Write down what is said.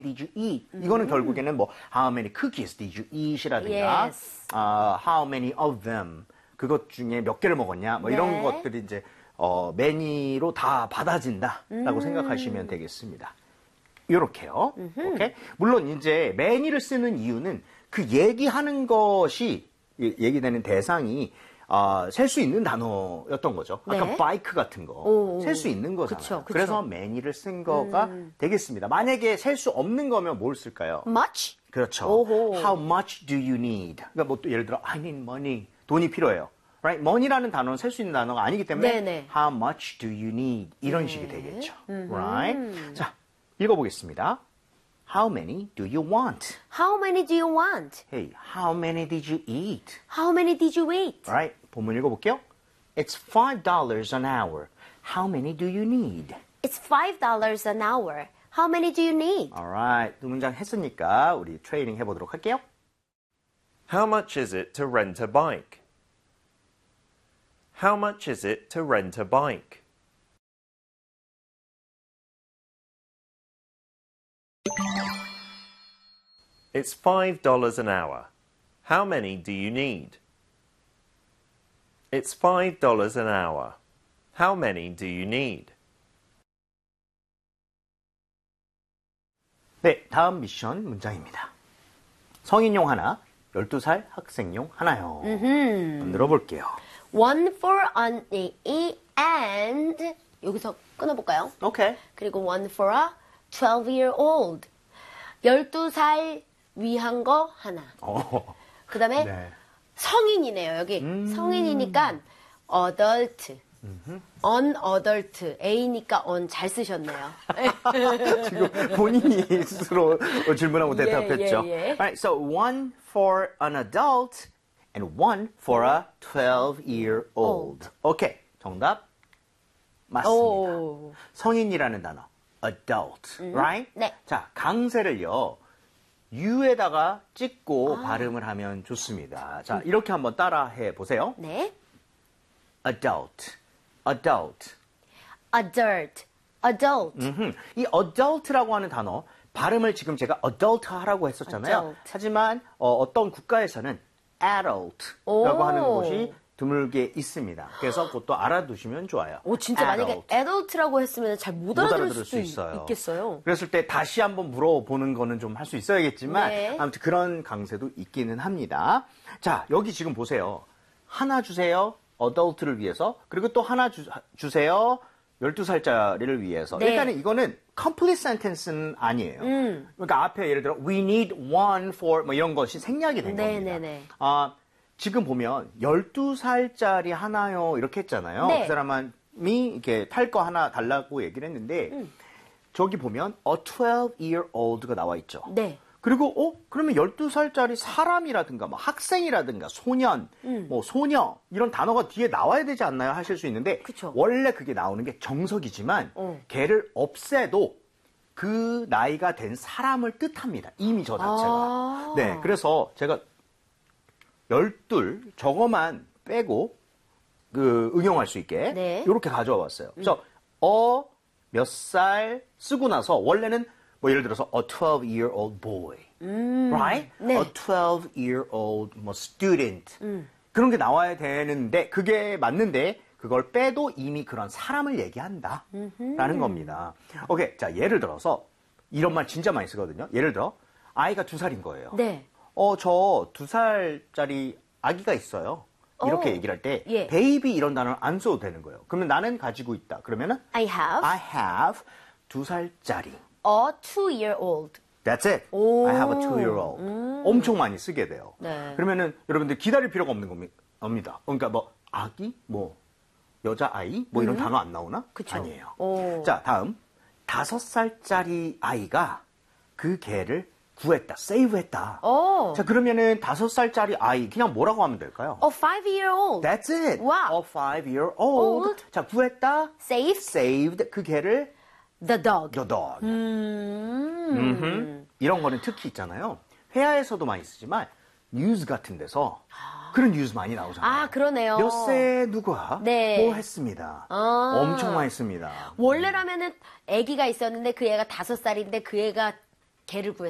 did you eat? 이거는 결국에는 뭐 how many cookies did you eat이라든가 Yes. how many of them 그것 중에 몇 개를 먹었냐 뭐 이런 네. 것들이 이제 many로 다 받아진다라고 생각하시면 되겠습니다. 이렇게요. 오케이? 물론 이제 many를 쓰는 이유는 그 얘기하는 것이 얘기되는 대상이 셀 수 있는 단어였던 거죠. 아까 네. bike 같은 거 셀 수 있는 거잖아요. 그쵸. 그래서 many를 쓴 거가 되겠습니다. 만약에 셀 수 없는 거면 뭘 쓸까요? Much? 그렇죠. 오호. How much do you need? 그러니까 뭐 또 예를 들어 I need money. 돈이 필요해요. Right? money라는 단어는 셀 수 있는 단어가 아니기 때문에 네네. How much do you need? 이런 식이 되겠죠. Right? 자, 읽어보겠습니다. How many do you want? How many do you want? Hey, how many did you eat? How many did you eat? Alright, 본문 읽어볼게요. It's $5 an hour. How many do you need? It's $5 an hour. How many do you need? Alright, 두 문장 했으니까 우리 트레이닝 해보도록 할게요. How much is it to rent a bike? How much is it to rent a bike? It's $5 an hour. How many do you need? It's $5 an hour. How many do you need? 네, 다음 미션 문장입니다. 성인용 하나, 12살 학생용 하나요. 들어볼게요. One for an and 여기서 끊어볼까요? 오케이. 그리고 one for a 12-year-old. 12살 위한 거 하나. 그 다음에 네. 성인이네요. 여기 성인이니까 adult. unadult. A니까 on 잘 쓰셨네요. 지금 본인이 스스로 질문하고 대답했죠. 예. Alright, so one for an adult and one for a 12-year-old. 오케이, 정답 맞습니다. 오. 성인이라는 단어, adult, right? 네. 자, 강세를요. U에다가 찍고 발음을 하면 좋습니다. 자, 이렇게 한번 따라해 보세요. 네. adult, adult. adult. adult. 이 adult라고 하는 단어 발음을 지금 제가 adult 하라고 했었잖아요. adult. 하지만 어떤 국가에서는 adult라고 하는 곳이 드물게 있습니다. 그래서 그것도 알아두시면 좋아요. 오, 진짜 만약에 adult. adult라고 했으면 잘 못 알아들을 수도 있겠어요. 그랬을 때 다시 한번 물어보는 거는 좀 할 수 있어야겠지만 네. 아무튼 그런 강세도 있기는 합니다. 자, 여기 지금 보세요. 하나 주세요. adult를 위해서. 그리고 또 하나 주세요. 12살짜리를 위해서. 네. 일단은 이거는 complete sentence는 아니에요. 그러니까 앞에 예를 들어 we need one for 뭐 이런 것이 생략이 된 겁니다. 네네네. 지금 보면 12살짜리 하나요 이렇게 했잖아요. 네. 그 사람이 이렇게 탈 거 하나 달라고 얘기를 했는데 저기 보면 a 12-year-old가 나와 있죠. 네. 그리고 그러면 12살짜리 사람이라든가 뭐 학생이라든가 소년, 뭐 소녀 이런 단어가 뒤에 나와야 되지 않나요? 하실 수 있는데 그쵸. 원래 그게 나오는 게 정석이지만 걔를 없애도 그 나이가 된 사람을 뜻합니다. 이미 저 자체가. 네, 그래서 제가 12 저거만 빼고 응용할 수 있게 네. 이렇게 가져와 봤어요. 그래서 몇 살 쓰고 나서 원래는 뭐 예를 들어서 a 12-year-old boy, right? 네. a 12-year-old 뭐 student 그런 게 나와야 되는데 그게 맞는데 그걸 빼도 이미 그런 사람을 얘기한다라는 겁니다. 오케이, 자 예를 들어서 이런 말 진짜 많이 쓰거든요. 예를 들어 아이가 2살인 거예요. 네. 저 2살짜리 아기가 있어요. 이렇게 얘기를 할 때 예. 베이비 이런 단어를 안 써도 되는 거예요. 그러면 나는 가지고 있다. 그러면은 I have 2살짜리. a 2-year-old. That's it. 오. I have a 2-year-old. 엄청 많이 쓰게 돼요. 네. 그러면은 여러분들 기다릴 필요가 없는 겁니다. 그러니까 뭐 아기, 뭐 여자아이, 뭐 이런 단어 안 나오나? 그쵸. 아니에요. 오. 자, 다음 5살짜리 아이가 그 개를 구했다, 세이브했다. 오. 자, 그러면은 5살짜리 아이 그냥 뭐라고 하면 될까요? A 5-year-old. That's it. 와우. A 5-year-old. Old. 자, 구했다. Saved. Saved. 그 개를 The dog. the dog. 이런 거는 특히 있잖아요. 회화에서도 많이 쓰지만 뉴스 같은 데서 그런 뉴스 많이 나오잖아요. 아, 그러네요. 몇 세 누가 네. 뭐 했습니다. 엄청 많이 씁니다. 원래라면은 아기가 있었는데 그 애가 5살인데 그 애가 개를 구했어요.